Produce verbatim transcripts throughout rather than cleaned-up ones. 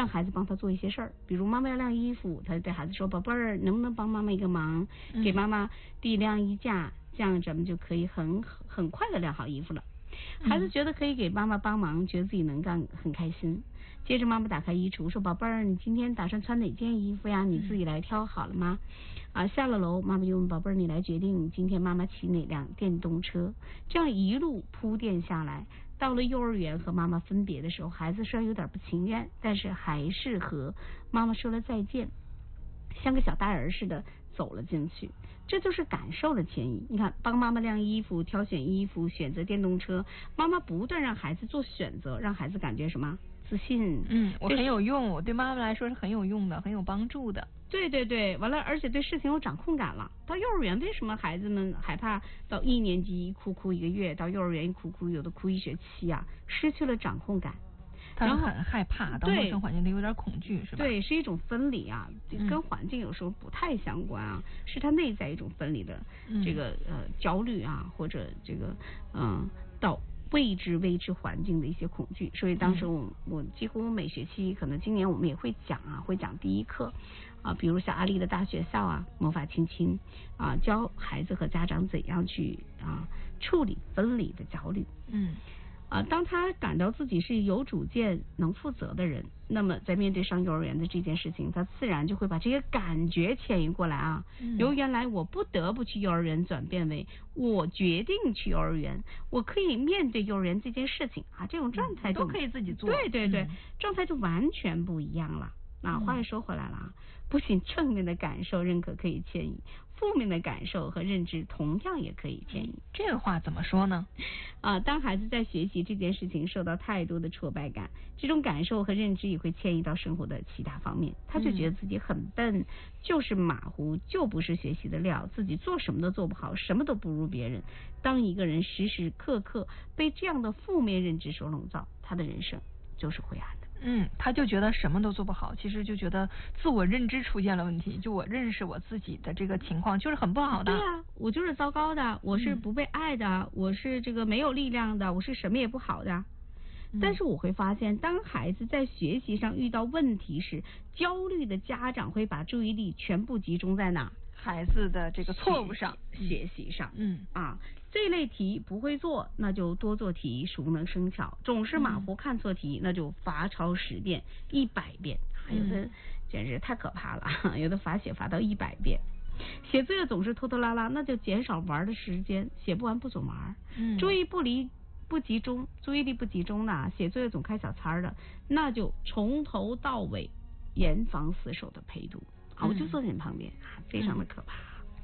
让孩子帮他做一些事儿，比如妈妈要晾衣服，他就对孩子说：“宝贝儿，能不能帮妈妈一个忙，给妈妈递晾衣架，这样咱们就可以很很快的晾好衣服了。”孩子觉得可以给妈妈帮忙，觉得自己能干，很开心。接着妈妈打开衣橱说：“宝贝儿，你今天打算穿哪件衣服呀？你自己来挑好了吗？”啊，下了楼，妈妈就问宝贝儿：“你来决定今天妈妈骑哪辆电动车？”这样一路铺垫下来，到了幼儿园和妈妈分别的时候，孩子虽然有点不情愿，但是还是和妈妈说了再见，像个小大人似的走了进去。这就是感受的迁移。你看，帮妈妈晾衣服、挑选衣服、选择电动车，妈妈不断让孩子做选择，让孩子感觉什么？自信。 嗯，我很有用，我对妈妈来说是很有用的，很有帮助的。 对对对，完了，而且对事情有掌控感了。到幼儿园，为什么孩子们害怕到一年级哭哭一个月，到幼儿园哭哭，有的哭一学期啊，失去了掌控感。 他们很害怕，到陌生环境里有点恐惧，是吧？ 对，是一种分离啊，跟环境有时候不太相关啊，嗯、是他内在一种分离的这个、嗯、呃焦虑啊，或者这个嗯、呃、到未知未知环境的一些恐惧。所以当时我、嗯、我几乎每学期，可能今年我们也会讲啊，会讲第一课啊，比如像阿丽的大学校啊，魔法亲亲啊，教孩子和家长怎样去啊处理分离的焦虑。 嗯。 啊，当他感到自己是有主见、能负责的人，那么在面对上幼儿园的这件事情，他自然就会把这些感觉迁移过来啊。嗯、由原来我不得不去幼儿园，转变为我决定去幼儿园，我可以面对幼儿园这件事情啊，这种状态就、 嗯、都可以自己做。 对对对， 嗯、 状态就完全不一样了。啊，话又说回来了啊，不仅正面的感受认可可以迁移，负面的感受和认知同样也可以迁移。 这个话怎么说呢？ 啊，当孩子在学习这件事情受到太多的挫败感，这种感受和认知也会迁移到生活的其他方面，他就觉得自己很笨，嗯、就是马虎，就不是学习的料，自己做什么都做不好，什么都不如别人。当一个人时时刻刻被这样的负面认知所笼罩，他的人生就是灰暗的。 嗯，他就觉得什么都做不好，其实就觉得自我认知出现了问题，就我认识我自己的这个情况就是很不好的。 对啊，我就是糟糕的，我是不被爱的，嗯、我是这个没有力量的，我是什么也不好的。嗯、但是我会发现，当孩子在学习上遇到问题时，焦虑的家长会把注意力全部集中在哪？ 孩子的这个错误上， 学习上。 嗯啊，这类题不会做，那就多做题，熟能生巧；总是马虎看错题，嗯、那就罚抄十遍、一百遍。有的简直太可怕了，有的罚写罚到一百遍。写作业总是拖拖拉拉，那就减少玩的时间，写不完不总玩。嗯，注意不离不集中，注意力不集中的，写作业总开小差的，那就从头到尾严防死守的陪读。啊，我就坐在你旁边，啊，非常的可怕。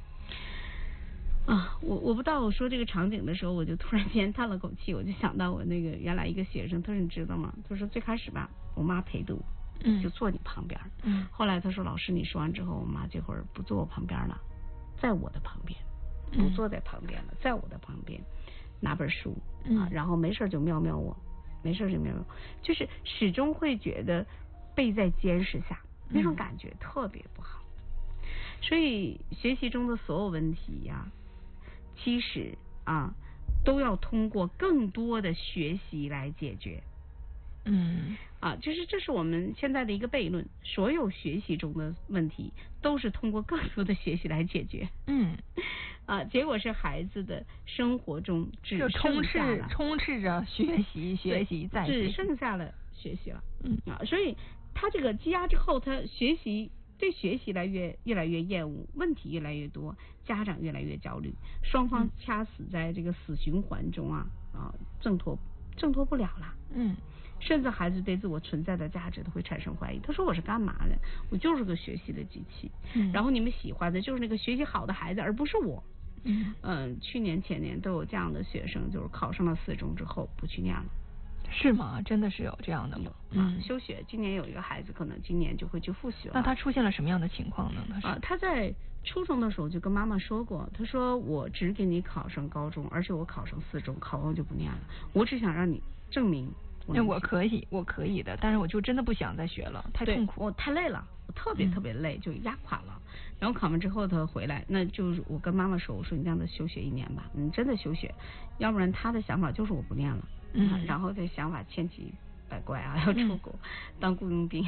啊，我我不知道我说这个场景的时候，我就突然间叹了口气，我就想到我那个原来一个学生，他说你知道吗？他说最开始吧，我妈陪读，嗯，就坐你旁边，嗯，后来他说老师你说完之后，我妈这会儿不坐我旁边了，在我的旁边，不坐在旁边了，在我的旁边拿本书啊，然后没事就瞄瞄我，没事就瞄瞄，就是始终会觉得被在监视下。那种感觉特别不好，所以学习中的所有问题呀、啊，其实啊都要通过更多的学习来解决。 嗯， 啊，就是这是我们现在的一个悖论，所有学习中的问题都是通过更多的学习来解决。 嗯， 啊，结果是孩子的生活中只剩下了充斥着学习，学习再学习， 只剩下了学习了。 嗯啊，所以他这个积压之后，他学习对学习来越越来越厌恶，问题越来越多，家长越来越焦虑，双方掐死在这个死循环中啊啊，挣脱挣脱不了了。 嗯， 甚至孩子对自我存在的价值都会产生怀疑。他说我是干嘛的？我就是个学习的机器。嗯，然后你们喜欢的就是那个学习好的孩子，而不是我。 嗯嗯、呃，去年前年都有这样的学生，就是考上了四中之后不去念了。 是吗？真的是有这样的吗？ 嗯，休学。今年有一个孩子，可能今年就会去复习了。 那他出现了什么样的情况呢？ 啊，他在初中的时候就跟妈妈说过，他说我只给你考上高中，而且我考上四中，考完就不念了。我只想让你证明我。 那我可以，我可以的，但是我就真的不想再学了，太痛苦， 我太累了，我特别特别累，嗯、就压垮了。然后考完之后他回来，那就是我跟妈妈说，我说你让他休学一年吧，你真的休学，要不然他的想法就是我不念了。嗯，然后这想法千奇百怪啊，要出国、嗯、当雇佣兵。